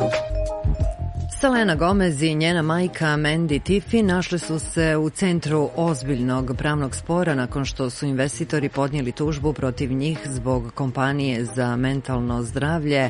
Selena Gomez i njena majka Mandy Tiffy našli su se u centru ozbiljnog pravnog spora nakon što su investitori podnijeli tužbu protiv njih zbog kompanije za mentalno zdravlje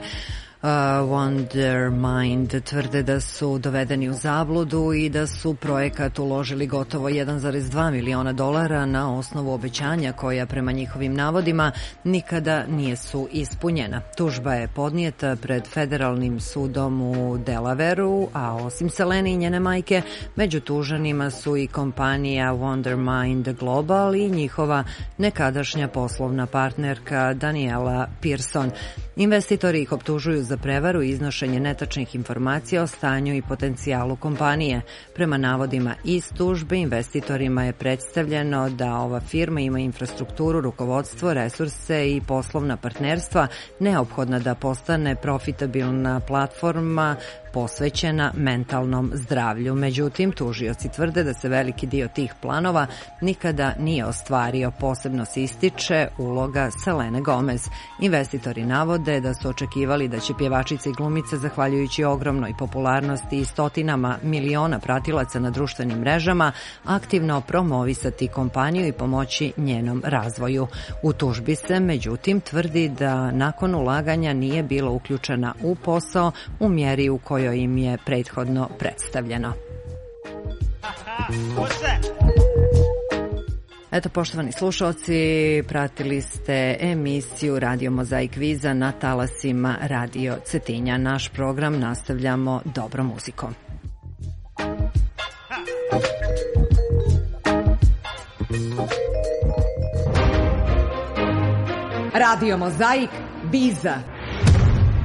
Wondermind. Tvrde da su dovedeni u zabludu i da su projekat uložili gotovo $1,2 miliona na osnovu obećanja koja prema njihovim navodima nikada nisu ispunjena. Tužba je podnijeta pred federalnim sudom u Delawareu, a osim Selene i njene majke, među tuženima su i kompanija Wondermind Global i njihova nekadašnja poslovna partnerka Daniela Pearson. Investitori ih optužuju za prevaru i iznošenje netačnih informacija o stanju i potencijalu kompanije. Prema navodima iz tužbe, investitorima je predstavljeno da ova firma ima infrastrukturu, rukovodstvo, resurse i poslovna partnerstva neophodna da postane profitabilna platforma posvećena mentalnom zdravlju. Međutim, tužioci tvrde da se veliki dio tih planova nikada nije ostvario. Posebno se ističe uloga Selene Gomez. Investitori navode da su očekivali da će pjevačica i glumica, zahvaljujući ogromnoj popularnosti i stotinama miliona pratilaca na društvenim mrežama, aktivno promovisati kompaniju i pomoći njenom razvoju. U tužbi se, međutim, tvrdi da nakon ulaganja nije bila uključena u posao u mjeri u kojoj im je prethodno predstavljeno. Eto, poštovani slušalci, pratili ste emisiju Radio Mozaik Viza na talasima Radio Cetinja. Naš program nastavljamo dobrom muzikom. Radio Mozaik Viza.